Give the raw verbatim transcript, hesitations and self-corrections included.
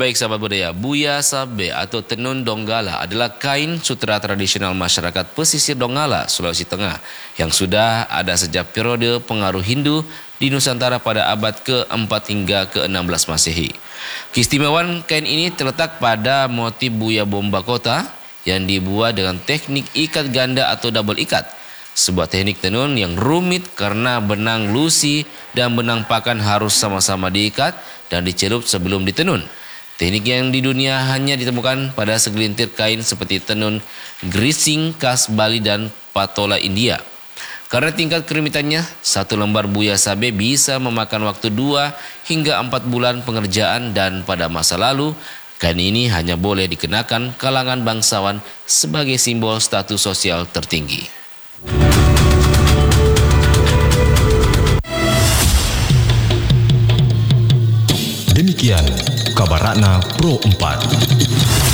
Baik sahabat budaya, Buya Sabe atau tenun Donggala adalah kain sutera tradisional masyarakat pesisir Donggala, Sulawesi Tengah yang sudah ada sejak periode pengaruh Hindu di Nusantara pada abad keempat hingga keenam belas Masehi. Keistimewaan kain ini terletak pada motif Buya Bomba Kota yang dibuat dengan teknik ikat ganda atau double ikat. Sebuah teknik tenun yang rumit karena benang lusi dan benang pakan harus sama-sama diikat dan dicelup sebelum ditenun. Teknik yang di dunia hanya ditemukan pada segelintir kain seperti tenun grising khas Bali dan patola India. Karena tingkat kerumitannya, satu lembar Buya Sabe bisa memakan waktu dua hingga empat bulan pengerjaan, dan pada masa lalu, kain ini hanya boleh dikenakan kalangan bangsawan sebagai simbol status sosial tertinggi. Demikian kabar Ratna Pro empat.